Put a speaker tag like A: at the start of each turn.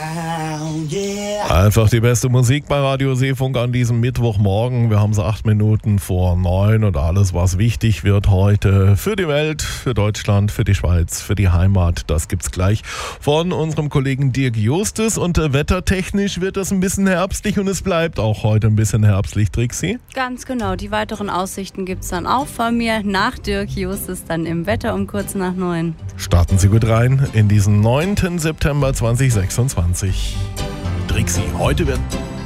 A: Einfach die beste Musik bei Radio Seefunk an diesem Mittwochmorgen. Wir haben so 8 Minuten vor 9 und alles, was wichtig wird heute für die Welt, für Deutschland, für die Schweiz, für die Heimat, das gibt's gleich von unserem Kollegen Dirk Justus. Und wettertechnisch wird es ein bisschen herbstlich und es bleibt auch heute ein bisschen herbstlich, Trixi.
B: Ganz genau, die weiteren Aussichten gibt's dann auch von mir nach Dirk Justus dann im Wetter um kurz nach 9.
A: Starten Sie gut rein in diesen 9. September 2026. Trixi, heute wird